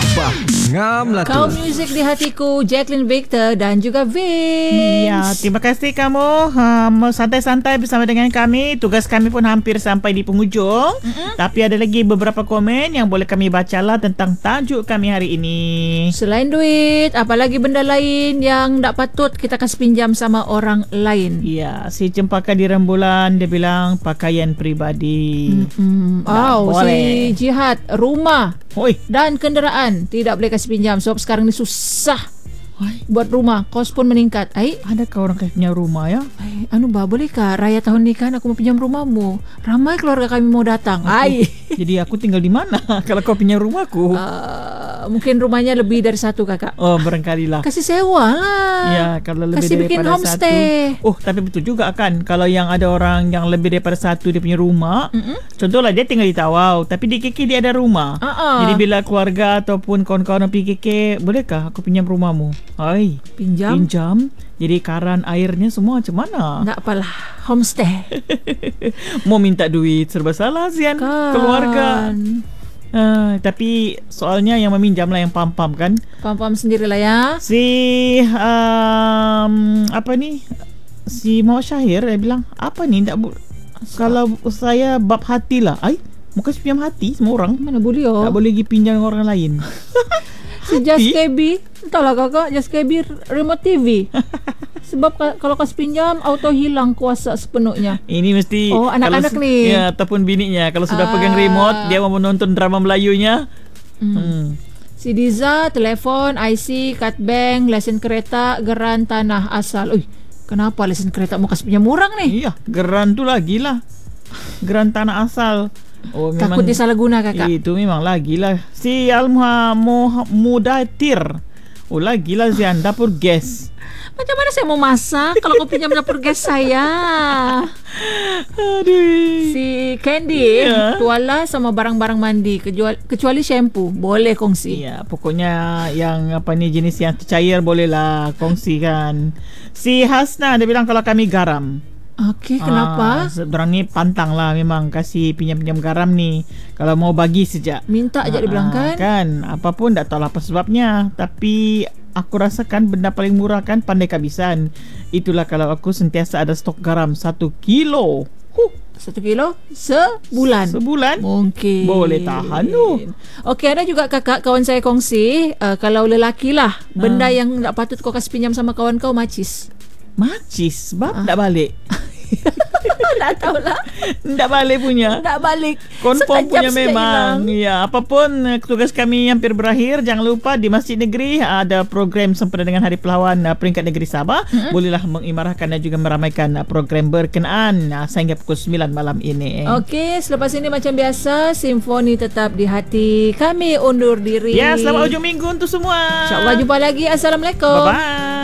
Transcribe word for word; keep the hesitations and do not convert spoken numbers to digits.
Bah, ngam lah tu. Kau Muzik di Hatiku, Jacqueline Victor dan juga Vince. Ya, terima kasih kamu um, santai-santai bersama dengan kami. Tugas kami pun hampir sampai di penghujung. Mm-hmm. Tapi ada lagi beberapa komen yang boleh kami bacalah tentang tajuk kami hari ini. Selain duit, apalagi benda lain yang tak patut kita kasih pinjam sama orang lain? Ya, si Cempaka di Rembulan dia bilang pakaian peribadi. Mm-hmm. Oh, si Jihad, rumah Oi. dan kenderaan tidak boleh kasih pinjam sebab sekarang ni susah. Oi. Buat rumah, kos pun meningkat. Ai, adakah orang kasih punya rumah ya? Ai, anu bah, bolehkah raya tahun ni kan aku mau pinjam rumahmu? Ramai keluarga kami mau datang. Ai. Jadi aku tinggal di mana kalau kau pinjam rumahku? Uh, mungkin rumahnya lebih dari satu kakak. Oh, barangkali lah. Kasih sewa lah. Ya, kalau lebih kasih daripada bikin homestay. satu. Oh, tapi betul juga kan. Kalau yang ada orang yang lebih daripada satu dia punya rumah. Mm-mm. Contohlah dia tinggal di Tawau, tapi di K K dia ada rumah. Uh-uh. Jadi bila keluarga ataupun kawan-kawan pergi K K, bolehkah aku pinjam rumahmu? Hai. Pinjam? Pinjam. Jadi karan airnya semua macam mana? Tak apalah, homestay. Mau minta duit serba salah sian kan. Keluarga. Uh, tapi soalnya yang meminjam lah yang pam-pam kan. Pam-pam sendirilah ya. Si um, apa ni? Si Muhammad Syahir dia bilang, apa ni tak bu- kalau saya bab hati lah. Ai, mau kasih pinjam hati semua orang. Mana boleh oh. Tak boleh pergi pinjam orang lain. Si Just K B, entahlah kakak, Just K B remote T V. Sebab ka- kalau kasih pinjam auto hilang kuasa sepenuhnya. Ini mesti oh anak-anak kalau, ni. Ya, ataupun bininya kalau sudah ah. pegang remote dia mau menonton drama Melayunya. Hmm. hmm. Si Diza, telefon, I C, kad bank, lesen kereta, geran tanah asal. Uy, kenapa lesen kereta mau kasih pinjam murang ni? Iya, geran tu lagi lah. Geran tanah asal. Oh, takut dia salah guna kakak. Itu memang lagi lah. Si Almuha Mudatir. Oh, lagi lah si dapur gas. Macam mana saya mau masak kalau kau pinjam dapur gas saya? Aduh. Si Candy, yeah. tuala sama barang-barang mandi kecuali, kecuali shampoo boleh kongsi. Ya, pokoknya yang apa ni jenis yang cair bolehlah kongsi kan. Si Hasna dia bilang kalau kami garam. Okey, kenapa? Ah, orang ni pantang lah memang kasih pinjam-pinjam garam ni. Kalau mau bagi sejak. Minta aja ah, dibilang kan? Kan, apapun tak tahu apa sebabnya. Tapi aku rasakan benda paling murah kan pandai kehabisan. Itulah kalau aku sentiasa ada stok garam satu kilo. Huh, satu kilo sebulan. Sebulan? Mungkin. Boleh tahan tu. Okey, ada juga kakak kawan saya kongsi. Uh, kalau lelaki lah, benda ah. yang tak patut kau kasih pinjam sama kawan kau, macis. Macis? Sebab ah. tak balik. Tak tahulah. Tak balik punya. Tak balik. Confirm punya memang. Ya, apapun tugas kami hampir berakhir. Jangan lupa di Masjid Negeri ada program sempena dengan Hari Pahlawan Peringkat Negeri Sabah. Mm-hmm. Bolehlah mengimarahkan dan juga meramaikan program berkenaan sehingga pukul sembilan malam ini. Okey, selepas ini macam biasa Simfoni tetap di hati. Kami undur diri. Ya, selamat hujung minggu untuk semua. InsyaAllah jumpa lagi. Assalamualaikum. Bye-bye.